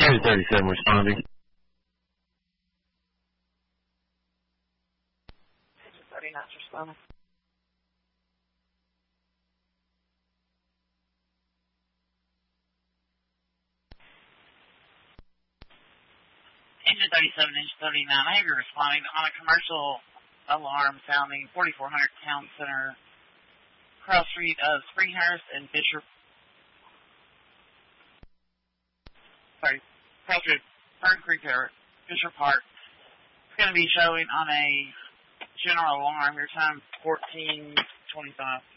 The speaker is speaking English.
37 responding. 39 responding. Engine 37, engine 39. I have you responding on a commercial alarm sounding 4400 Town Center, cross street of Springhurst and Fisher. Cross street, Fern Creek Area, Fisher Park. It's going to be showing on a general alarm. Your time 14:25.